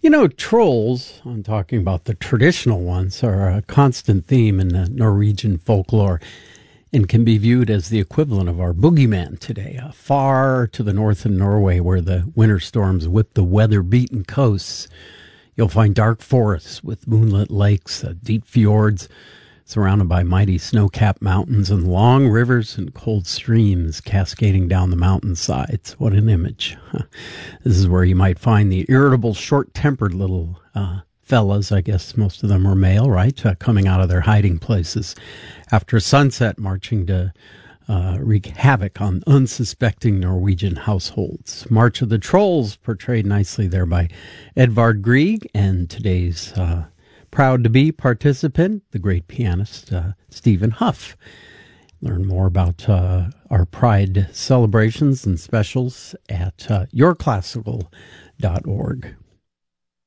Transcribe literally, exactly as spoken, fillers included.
You know, trolls, I'm talking about the traditional ones, are a constant theme in the Norwegian folklore and can be viewed as the equivalent of our boogeyman today. Uh, far to the north in Norway, where the winter storms whip the weather-beaten coasts, you'll find dark forests with moonlit lakes, uh, deep fjords, surrounded by mighty snow-capped mountains and long rivers and cold streams cascading down the mountainsides. What an image. This is where you might find the irritable, short-tempered little uh, fellas, I guess most of them are male, right, uh, coming out of their hiding places after sunset, marching to uh, wreak havoc on unsuspecting Norwegian households. March of the Trolls, portrayed nicely there by Edvard Grieg, and today's uh, proud to be participant, the great pianist uh, Stephen Huff. Learn more about uh, our Pride celebrations and specials at uh, your classical dot org.